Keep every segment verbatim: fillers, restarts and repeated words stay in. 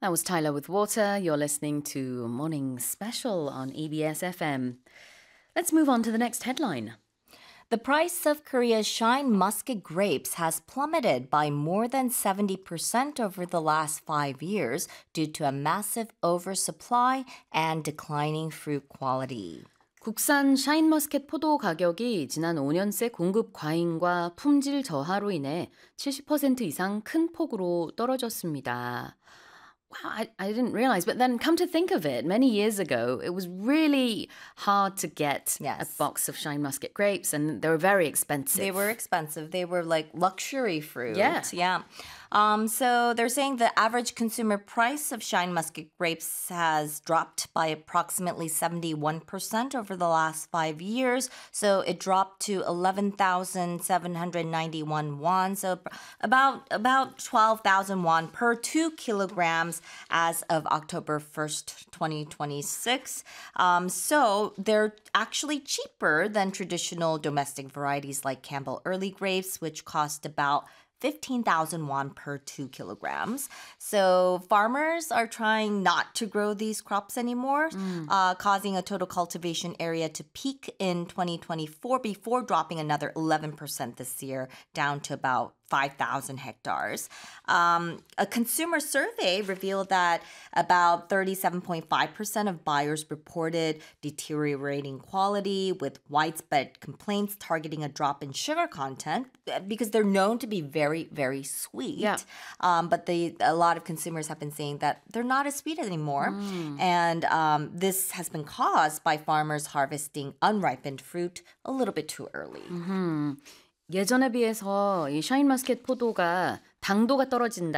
That was Tyler with Water. You're listening to Morning Special on E B S F M. Let's move on to the next headline. The price of Korea's Shine Muscat grapes has plummeted by more than seventy percent over the last five years due to a massive oversupply and declining fruit quality. 국산 샤인머스켓 포도 가격이 지난 오 년 새 공급 과잉과 품질 저하로 인해 칠십 퍼센트 이상 큰 폭으로 떨어졌습니다. Wow, I, I didn't realize, but then come to think of it, many years ago, it was really hard to get Yes. a box of Shine Muscat grapes, and they were very expensive. They were expensive. They were like luxury fruit. Yeah. Yeah. Um, so they're saying the average consumer price of Shine Muscat grapes has dropped by approximately seventy-one percent over the last five years. So it dropped to eleven thousand seven hundred ninety-one won. So about, about twelve thousand won per two kilograms as of October first, twenty twenty-six. Um, so they're actually cheaper than traditional domestic varieties like Campbell Early grapes, which cost about fifteen thousand won per two kilograms. So farmers are trying not to grow these crops anymore, mm. uh, causing a total cultivation area to peak in twenty twenty-four before dropping another eleven percent this year down to about five thousand hectares. Um, a consumer survey revealed that about thirty-seven point five percent of buyers reported deteriorating quality, with widespread complaints targeting a drop in sugar content because they're known to be very, very sweet. Yeah. Um, but they, a lot of consumers have been saying that they're not as sweet anymore. Mm. And um, this has been caused by farmers harvesting unripened fruit a little bit too early. Mm-hmm. 예전에 비해서 이 샤인머스켓 포도가 당도가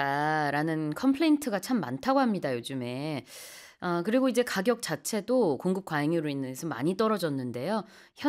떨어진다라는 컴플레인트가 참 많다고 합니다, 요즘에. 어, 그리고 이제 가격 자체도 공급 과잉으로 인해서 많이 떨어졌는데요.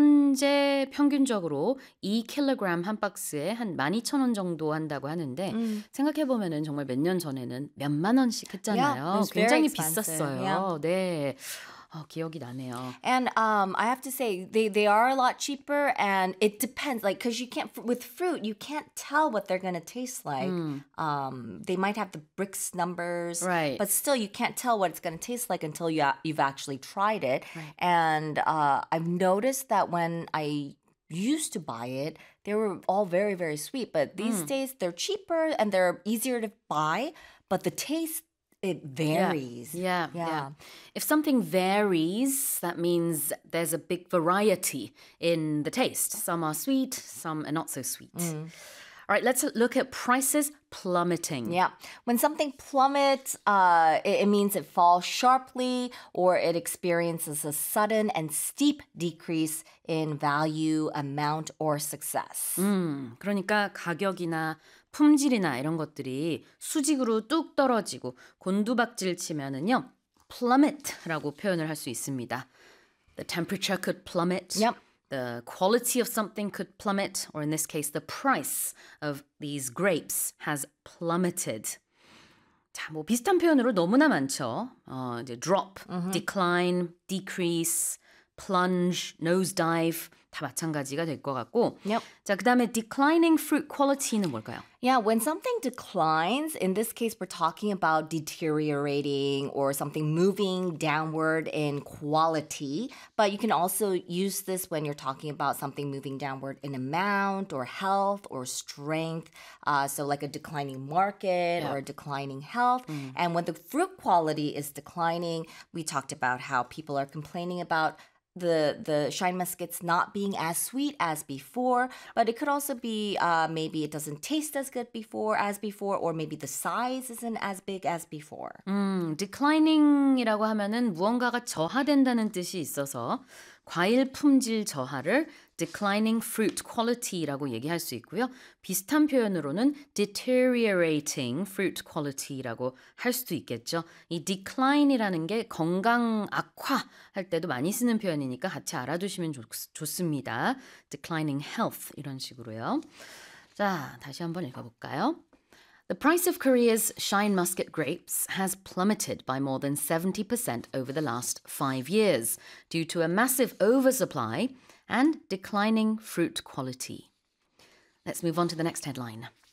현재 평균적으로 이 킬로그램 한 박스에 한 만 이천 원 정도 한다고 하는데 음. 생각해보면은 정말 몇 년 전에는 몇만 원씩 했잖아요. Yeah, 굉장히 expensive. 비쌌어요. Yeah. 네. 어, 기억이 나네요. And um, I have to say, they, they are a lot cheaper, and it depends. Like, because you can't, with fruit, you can't tell what they're going to taste like. Mm. Um, they might have the Brix numbers, right. but still, you can't tell what it's going to taste like until you, you've actually tried it. Right. And uh, I've noticed that when I used to buy it, they were all very, very sweet. But these mm. days, they're cheaper and they're easier to buy, but the taste, it varies. Yeah, yeah, yeah, yeah. If something varies, that means there's a big variety in the taste. Some are sweet, some are not so sweet. Mm. All right, let's look at prices plummeting. Yeah. When something plummets, uh, it, it means it falls sharply or it experiences a sudden and steep decrease in value, amount, or success. 음, 그러니까 가격이나 품질이나 이런 것들이 수직으로 뚝 떨어지고 곤두박질 치면은요, plummet라고 표현을 할 수 있습니다. The temperature could plummet. Yep. The quality of something could plummet, or in this case, the price of these grapes has plummeted. 자, 뭐 비슷한 표현으로 너무나 많죠. 어, 이제 drop, mm-hmm. decline, decrease, plunge, nosedive 다 마찬가지가 될 것 같고. Yep. 자, 그다음에 declining fruit quality는 뭘까요? Yeah, when something declines, in this case, we're talking about deteriorating or something moving downward in quality. But you can also use this when you're talking about something moving downward in amount or health or strength. Uh, so like a declining market yeah. or a declining health. Mm. And when the fruit quality is declining, we talked about how people are complaining about the the Shine Muscat's not being as sweet as before, but it could also be uh, maybe it doesn't taste as good before as before, or maybe the size isn't as big as before. 음, declining이라고 하면은 무언가가 저하된다는 뜻이 있어서 과일 품질 저하를 declining fruit quality라고 얘기할 수 있고요. 비슷한 표현으로는 deteriorating fruit quality라고 할 수도 있겠죠. 이 decline이라는 게 건강 악화 할 때도 많이 쓰는 표현이니까 같이 알아두시면 좋, 좋습니다. declining health 이런 식으로요. 자, 다시 한번 읽어볼까요? The price of Korea's Shine Muscat grapes has plummeted by more than seventy percent over the last five years due to a massive oversupply and declining fruit quality. Let's move on to the next headline.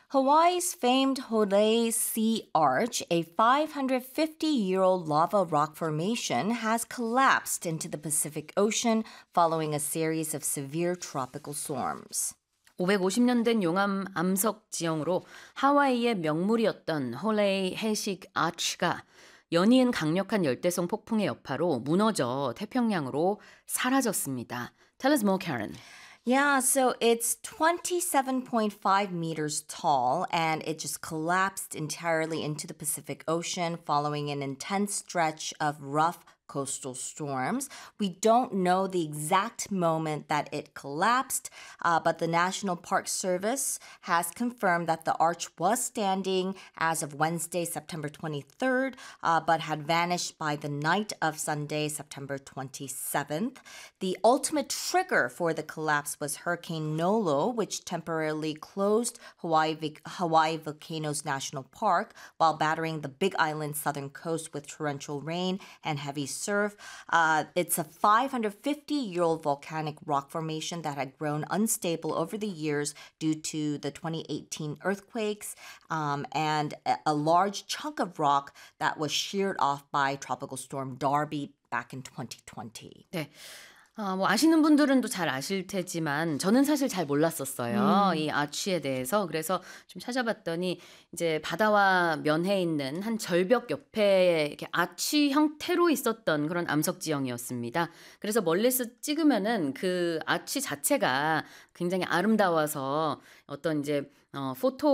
Hawaii's famed Holei Sea Arch, a five hundred fifty-year-old lava rock formation, has collapsed into the Pacific Ocean following a series of severe tropical storms. 오백오십 년 된 용암 암석 지형으로 하와이의 명물이었던 홀레이 해식 아치가 연이은 강력한 열대성 폭풍의 여파로 무너져 태평양으로 사라졌습니다. Tell us more, Karen. Yeah, so it's twenty-seven point five meters tall and it just collapsed entirely into the Pacific Ocean following an intense stretch of rough coastal storms. We don't know the exact moment that it collapsed, uh, but the National Park Service has confirmed that the arch was standing as of Wednesday, September twenty-third, uh, but had vanished by the night of Sunday, September twenty-seventh. The ultimate trigger for the collapse was Hurricane Nolo, which temporarily closed Hawaii, Hawaii Volcanoes National Park while battering the Big Island southern coast with torrential rain and heavy surf. Uh, it's a five hundred fifty-year-old volcanic rock formation that had grown unstable over the years due to the twenty eighteen earthquakes um, and a, a large chunk of rock that was sheared off by Tropical Storm Darby back in twenty twenty. 네. 아, 뭐 아시는 분들은 또 잘 아실 테지만 저는 사실 잘 몰랐었어요. 음. 이 아취에 대해서. 그래서 좀 찾아봤더니 이제 바다와 면해 있는 한 절벽 옆에 이렇게 아취 형태로 있었던 그런 암석 지형이었습니다. 그래서 멀리서 찍으면은 그 아취 자체가 굉장히 아름다워서 어떤 이제 어,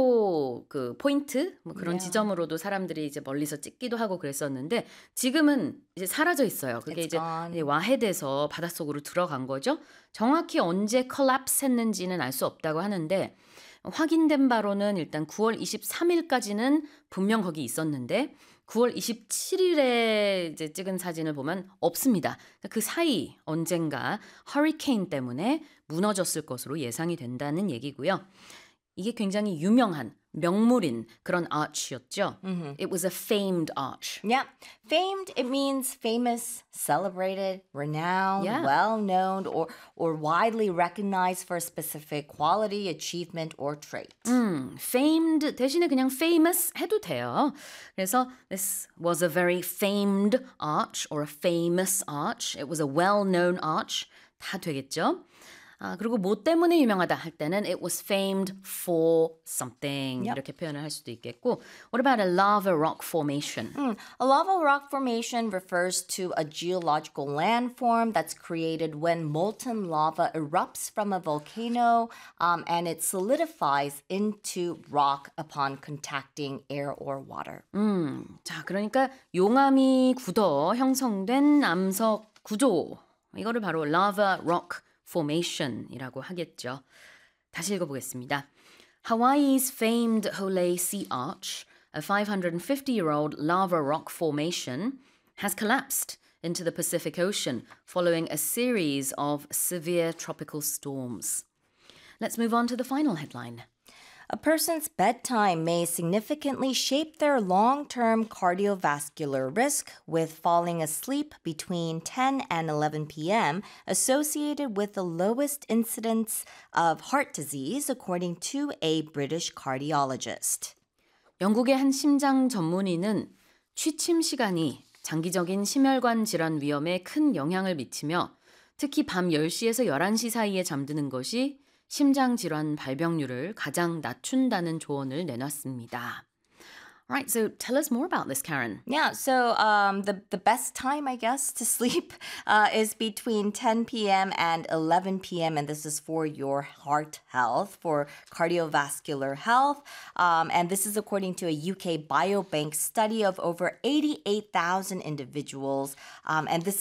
포토 그 포인트 뭐 그런 Yeah. 지점으로도 사람들이 이제 멀리서 찍기도 하고 그랬었는데 지금은 이제 사라져 있어요. 그게 It's 이제 gone. 와해돼서 바닷속으로 들어간 거죠. 정확히 언제 컬랩스 했는지는 알 수 없다고 하는데 확인된 바로는 일단 구월 이십삼일까지는 분명 거기 있었는데 구월 이십칠일에 이제 찍은 사진을 보면 없습니다. 그 사이 언젠가 허리케인 때문에 무너졌을 것으로 예상이 된다는 얘기고요. 이게 굉장히 유명한 명물인 그런 arch였죠. Mhm. It was a famed arch. Yeah. Famed, it means famous, celebrated, renowned, Yeah. well-known, or, or widely recognized for a specific quality, achievement, or trait. 음, famed 대신에 그냥 famous 해도 돼요. 그래서 this was a very famed arch or a famous arch. It was a well-known arch. 다 되겠죠. 아, 그리고 뭐 때문에 유명하다 할 때는 it was famed for something Yep. 이렇게 표현을 할 수도 있겠고 What about a lava rock formation? Mm. A lava rock formation refers to a geological landform that's created when molten lava erupts from a volcano um, and it solidifies into rock upon contacting air or water. 음, 자, 그러니까 용암이 굳어 형성된 암석 구조 이거를 바로 lava rock formation이라고 하겠죠. 다시 읽어보겠습니다. Hawaii's famed Holei Sea Arch, a five hundred fifty-year-old lava rock formation, has collapsed into the Pacific Ocean following a series of severe tropical storms. Let's move on to the final headline. A person's bedtime may significantly shape their long-term cardiovascular risk, with falling asleep between ten and eleven p.m. associated with the lowest incidence of heart disease, according to a British cardiologist. 영국의 한 심장 전문의는 취침 시간이 장기적인 심혈관 질환 위험에 큰 영향을 미치며 특히 밤 열 시에서 열한 시 사이에 잠드는 것이 심장 질환 발병률을 가장 낮춘다는 조언을 내놨습니다. Right, so tell us more about this, Karen. Yeah, so um, the, the best time, I guess, to sleep uh, is between ten p.m. and eleven p.m. And this is for your heart health, for cardiovascular health. Um, and this is according to a U K Biobank study of over eighty-eight thousand individuals. Um, and this